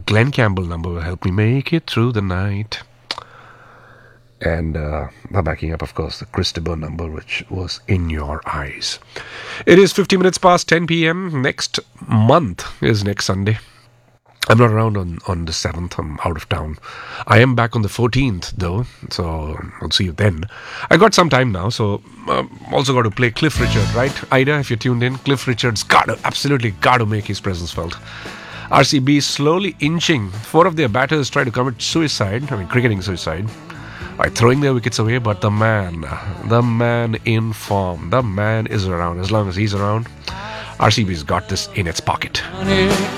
Glenn Campbell number will help me make it through the night. And backing up, of course, the Chris de Burgh number, which was In Your Eyes. It is 50 minutes past 10 p.m. Next month is next Sunday. I'm not around on the 7th. I'm out of town. I am back on the 14th, though, so I'll see you then. I got some time now, so also got to play Cliff Richard, right? Ida, if you're tuned in, Cliff Richard's absolutely got to make his presence felt. RCB slowly inching. 4 of their batters try to commit suicide, cricketing suicide, by throwing their wickets away, but the man in form, the man is around. As long as he's around, RCB's got this in its pocket.